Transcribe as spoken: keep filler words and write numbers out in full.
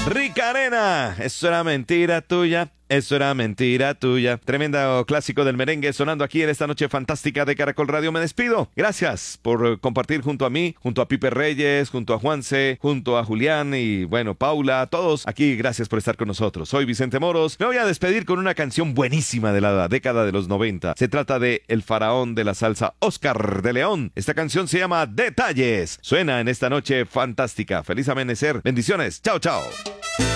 Rica Arena, eso era mentira tuya. Eso era mentira tuya. Tremendo clásico del merengue sonando aquí en esta noche fantástica de Caracol Radio. Me despido. Gracias por compartir junto a mí, junto a Pipe Reyes, junto a Juanse, junto a Julián y bueno, Paula, todos aquí. Gracias por estar con nosotros. Soy Vicente Moros. Me voy a despedir con una canción buenísima de la década de los noventa. Se trata de el faraón de la salsa, Oscar de León. Esta canción se llama Detalles. Suena en esta noche fantástica. Feliz amanecer. Bendiciones. Chao, chao.